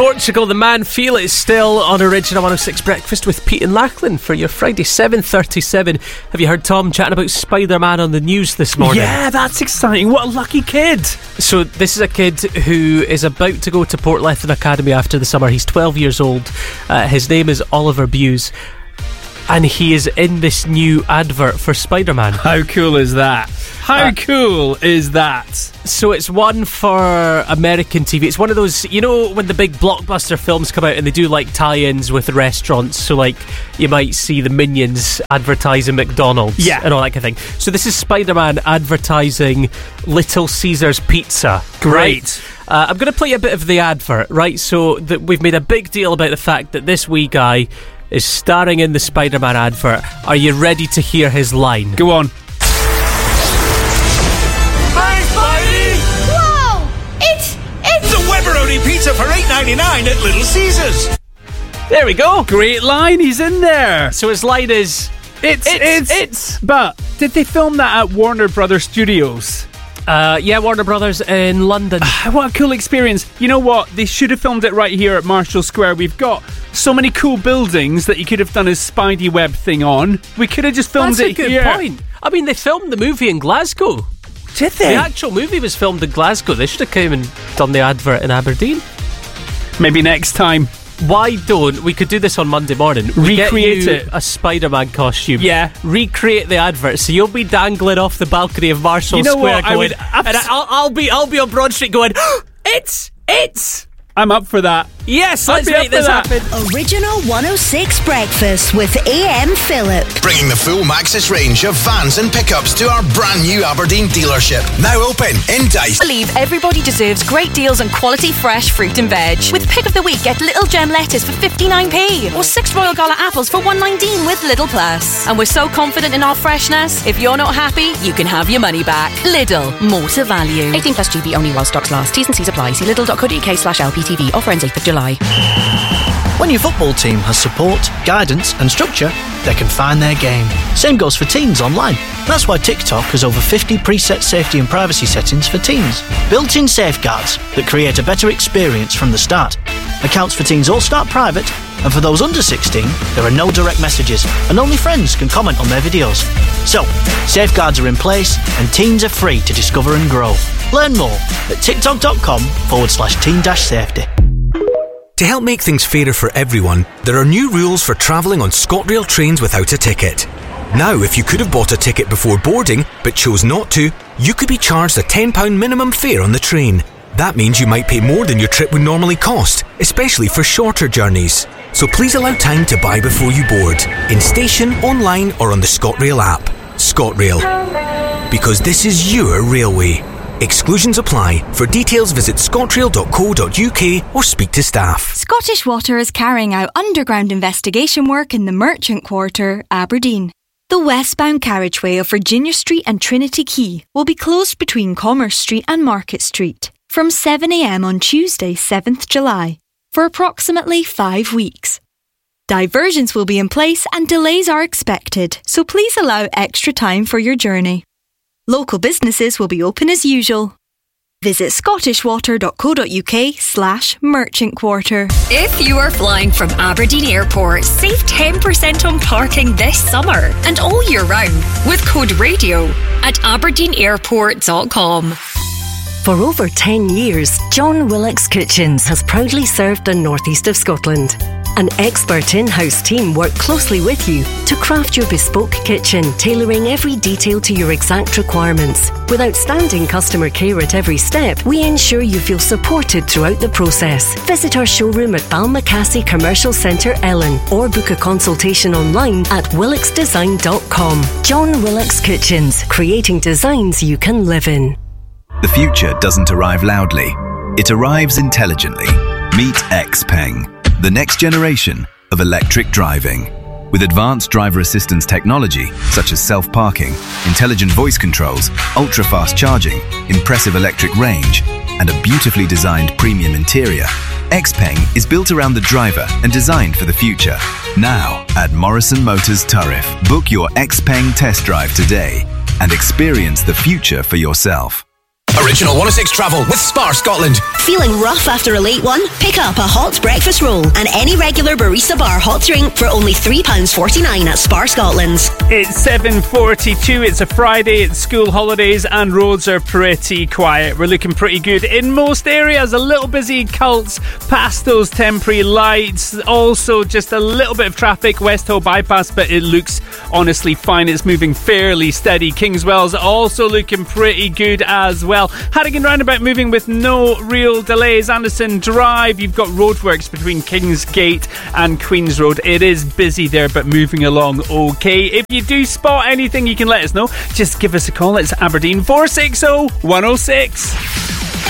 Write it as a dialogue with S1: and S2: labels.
S1: Portugal, the man Feel It still on Original 106 Breakfast with Pete and Lachlan for your Friday 7:37. Have you heard Tom chatting about Spider-Man on the news this morning?
S2: Yeah, that's exciting. What a lucky kid.
S1: So this is a kid who is about to go to Portlethen Academy after the summer. He's 12 years old. His name is Oliver Buse. And he is in this new advert for Spider-Man.
S2: How cool is that? How cool is that?
S1: So it's one for American TV. It's one of those, you know, when the big blockbuster films come out and they do like tie-ins with restaurants. So like you might see the Minions advertising McDonald's, and all that kind of thing. So this is Spider-Man advertising Little Caesars Pizza.
S2: Great.
S1: Right? I'm going to play a bit of the advert, right? So we've made a big deal about the fact that this wee guy is starring in the Spider-Man advert. Are you ready to hear his line?
S2: Go on.
S3: Hi, Spidey!
S4: Whoa! It's
S3: the Webberoni pizza for $8.99 at Little Caesars.
S1: There we go.
S2: Great line, he's in there.
S1: So his line is... It's.
S2: But did they film that at Warner Brothers Studios?
S1: Yeah, Warner Brothers in London.
S2: What a cool experience. You know what? They should have filmed it right here at Marshall Square. We've got so many cool buildings that you could have done a Spidey Web thing on. We could have just filmed it here.
S1: That's a good point. I mean, they filmed the movie in Glasgow.
S2: Did they?
S1: The actual movie was filmed in Glasgow. They should have come and done the advert in Aberdeen.
S2: Maybe next time.
S1: Why don't we could do this on Monday morning?
S2: Recreate it.
S1: A Spider-Man costume.
S2: Yeah.
S1: Recreate the advert. So you'll be dangling off the balcony of Marshall Square going, and I'll be on Broad Street going, it's.
S2: I'm up for that.
S1: Yes, let's make this happen.
S4: Original 106 Breakfast with AM Phillip.
S5: Bringing the full Maxis range of vans and pickups to our brand new Aberdeen dealership. Now open in Dice.
S6: Believe everybody deserves great deals on quality fresh fruit and veg. With Pick of the Week, get Little Gem lettuce for 59p or 6 Royal Gala apples for $1.19 with Lidl Plus. And we're so confident in our freshness, if you're not happy, you can have your money back. Lidl, more to value. 18 plus GB only while stocks last. T's and C's apply. See lidl.co.uk/LPTV. Offer ends 8th of July.
S7: When your football team has support, guidance and structure, they can find their game. Same goes for teens online. That's why TikTok has over 50 preset safety and privacy settings for teens. Built-in safeguards that create a better experience from the start. Accounts for teens all start private, and for those under 16, there are no direct messages, and only friends can comment on their videos. So, safeguards are in place, and teens are free to discover and grow. Learn more at tiktok.com/teen-safety.
S8: To help make things fairer for everyone, there are new rules for travelling on ScotRail trains without a ticket. Now, if you could have bought a ticket before boarding, but chose not to, you could be charged a £10 minimum fare on the train. That means you might pay more than your trip would normally cost, especially for shorter journeys. So please allow time to buy before you board, in station, online or on the ScotRail app. ScotRail. Because this is your railway. Exclusions apply. For details, visit scotrail.co.uk or speak to staff.
S9: Scottish Water is carrying out underground investigation work in the Merchant Quarter, Aberdeen. The westbound carriageway of Virginia Street and Trinity Quay will be closed between Commerce Street and Market Street from 7 a.m. on Tuesday, 7th July, for approximately 5 weeks. Diversions will be in place and delays are expected, so please allow extra time for your journey. Local businesses will be open as usual. Visit scottishwater.co.uk/merchant quarter.
S6: If you are flying from Aberdeen Airport, save 10% on parking this summer and all year round with code RADIO at aberdeenairport.com.
S10: For over 10 years, John Willock's Kitchens has proudly served the northeast of Scotland. An expert in-house team work closely with you to craft your bespoke kitchen, tailoring every detail to your exact requirements. With outstanding customer care at every step, we ensure you feel supported throughout the process. Visit our showroom at Balmacassey Commercial Centre, Ellen, or book a consultation online at willocksdesign.com. John Willock's Kitchens, creating designs you can live in.
S11: The future doesn't arrive loudly. It arrives intelligently. Meet XPeng, the next generation of electric driving. With advanced driver assistance technology, such as self-parking, intelligent voice controls, ultra-fast charging, impressive electric range, and a beautifully designed premium interior, XPeng is built around the driver and designed for the future. Now, at Morrison Motors Turriff, book your XPeng test drive today and experience the future for yourself.
S5: Original 106 travel with Spar Scotland.
S4: Feeling rough after a late one? Pick up a hot breakfast roll and any regular Barista Bar hot drink for only £3.49 at Spar Scotland's.
S2: It's 7:42, it's a Friday, it's school holidays and roads are pretty quiet. We're looking pretty good in most areas. A little busy in Cults past those temporary lights. Also just a little bit of traffic, West Hill bypass, but it looks honestly fine. It's moving fairly steady. Kingswell's also looking pretty good as well. Harrigan Roundabout moving with no real delays. Anderson Drive, you've got roadworks between Kingsgate and Queen's Road. It is busy there, but moving along okay. If you do spot anything, you can let us know. Just give us a call. It's Aberdeen 460 106.